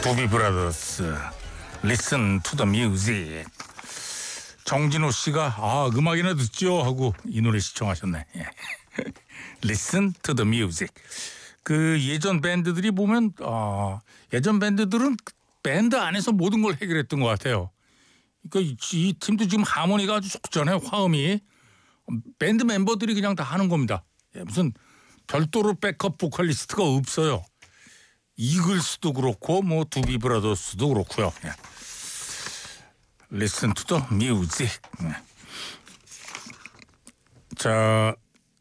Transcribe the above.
두비 브라더스 Listen to the music. 정진호 씨가 음악이나 듣죠 하고 이 노래 시청하셨네. 예. Listen to the music. 그 예전 밴드들이 보면 예전 밴드들은 밴드 안에서 모든 걸 해결했던 것 같아요. 그러니까 이 팀도 지금 하모니가 아주 좋잖아요. 화음이 밴드 멤버들이 그냥 다 하는 겁니다. 예, 무슨 별도로 백업 보컬리스트가 없어요. 이글스도 그렇고 뭐 두비 브라더스도 그렇고요. 예. Listen to the music. 자,